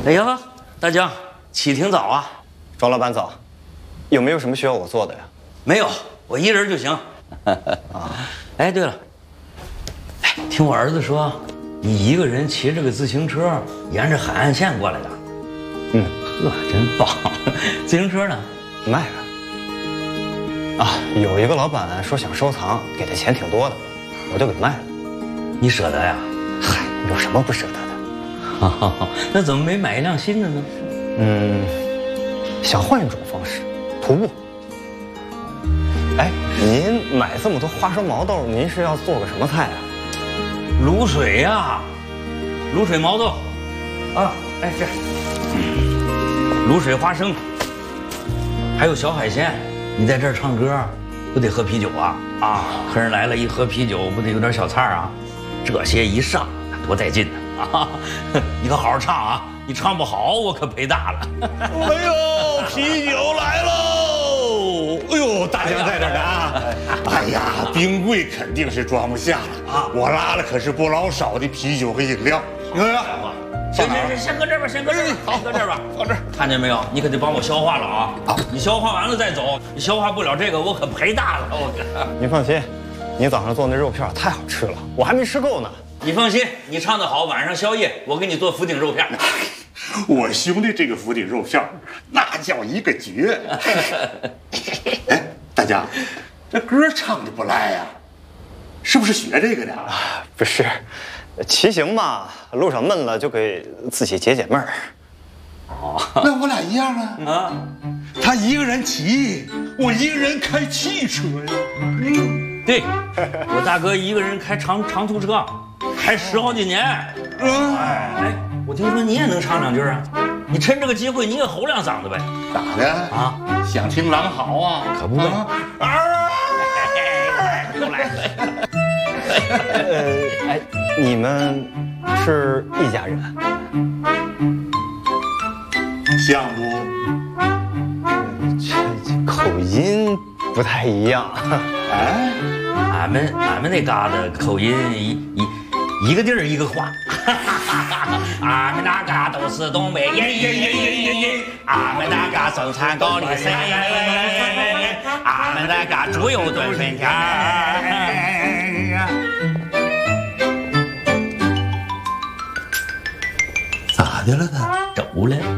哎呀，大江，起挺早啊。 庄老板早，有没有什么需要我做的呀？ 没有，我一人就行。啊，哎，对了，哎，听我儿子说，你一个人骑着个自行车沿着海岸线过来的。呵，真棒。自行车呢？ 卖了。啊，有一个老板说想收藏，给的钱挺多的，我就给卖了。 你舍得呀？ 嗨，有什么不舍得的？ 那怎么没买一辆新的呢？ 想换一种方式，徒步。哎，您买这么多花生毛豆，您是要做个什么菜啊？ 卤水呀，卤水毛豆。啊，哎这，卤水花生，还有小海鲜。你在这儿唱歌，不得喝啤酒啊？啊，客人来了，一喝啤酒，不得有点小菜啊？这些一上，多带劲呢！啊，你可好好唱啊！你唱不好，我可赔大了。 哎呦，啤酒来喽！哎呦，大江在这儿呢啊！哎呀，冰柜肯定是装不下了啊！我拉了可是不老少的啤酒和饮料。你看看， 行，先搁这儿吧，先搁这儿吧，好，搁这儿吧，放这儿。看见没有？你可得帮我消化了啊！你消化完了再走，你消化不了这个，我可赔大了。我可。 您放心，你早上做那肉片太好吃了，我还没吃够呢。 你放心，你唱得好，晚上宵夜我给你做福鼎肉片。 我兄弟这个福鼎肉片那叫一个绝。哎，大家，这歌唱的不赖呀，是不是学这个的？ 不是，骑行嘛，路上闷了就给自己解解闷儿。 哦，那我俩一样啊！啊，他一个人骑，我一个人开汽车呀。 对，我大哥一个人开长途车，开10好几年。哎，我听说你也能唱两句啊？你趁这个机会你也吼两嗓子呗？ 咋的啊？想听狼嚎啊？ 可不呗！又来。 哎，你们是一家人？ 像不？ 这口音不太一样。 哎， 俺们那嘎达口音一个地儿一个话。俺们那嘎都是东北人，俺们那嘎生产高丽参，俺们那嘎猪油炖春天。 咋的了他？ 走了。